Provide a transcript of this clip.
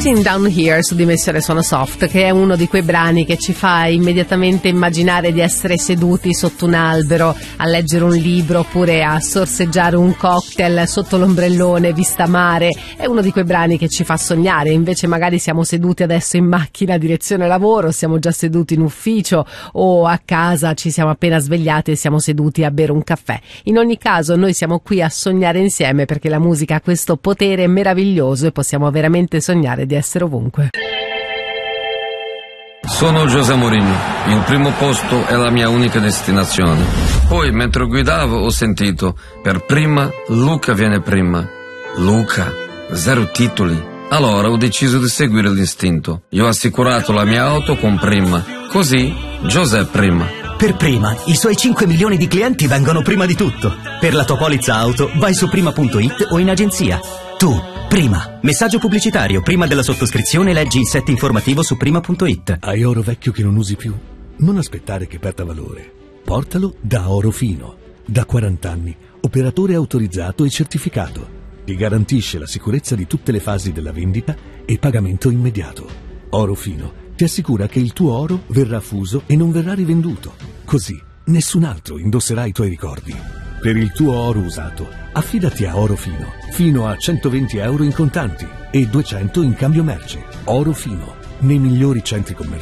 Sitting Down Here su Dimensione Suono Soft, che è uno di quei brani che ci fa immediatamente immaginare di essere seduti sotto un albero a leggere un libro oppure a sorseggiare un cocktail sotto l'ombrellone vista mare. È uno di quei brani che ci fa sognare, invece magari siamo seduti adesso in macchina direzione lavoro, siamo già seduti in ufficio o a casa ci siamo appena svegliati e siamo seduti a bere un caffè. In ogni caso noi siamo qui a sognare insieme perché la musica ha questo potere meraviglioso e possiamo veramente sognare di essere ovunque. Sono José Mourinho, il primo posto è la mia unica destinazione. Poi mentre guidavo ho sentito, per prima Luca viene prima. Luca, 0 titoli. Allora ho deciso di seguire l'istinto. Io ho assicurato la mia auto con Prima, così José prima. Per Prima, i suoi 5 milioni di clienti vengono prima di tutto. Per la tua polizza auto vai su prima.it o in agenzia. Tu, Prima. Messaggio pubblicitario. Prima della sottoscrizione leggi il set informativo su prima.it. Hai oro vecchio che non usi più? Non aspettare che perda valore. Portalo da Oro Fino. Da 40 anni, operatore autorizzato e certificato. Ti garantisce la sicurezza di tutte le fasi della vendita e pagamento immediato. Oro Fino ti assicura che il tuo oro verrà fuso e non verrà rivenduto. Così nessun altro indosserà i tuoi ricordi. Per il tuo oro usato, affidati a Oro Fino, fino a 120 euro in contanti e 200 in cambio merce. Oro Fino, nei migliori centri commerciali.